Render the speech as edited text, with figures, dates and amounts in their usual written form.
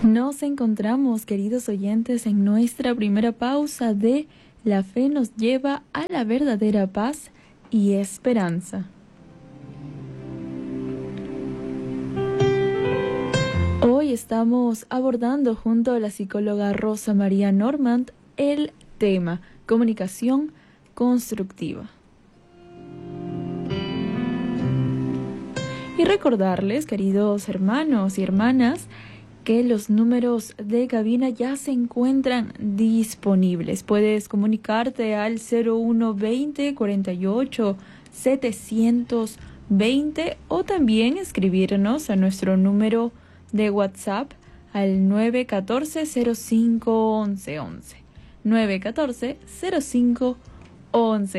Nos encontramos, queridos oyentes, en nuestra primera pausa de La fe nos lleva a la verdadera paz y esperanza. Hoy estamos abordando junto a la psicóloga Rosa María Normand el tema comunicación constructiva. Y recordarles, queridos hermanos y hermanas, que los números de cabina ya se encuentran disponibles. Puedes comunicarte al 0120 48 720 o también escribirnos a nuestro número de WhatsApp al 914-05-1111. 914-05-1111.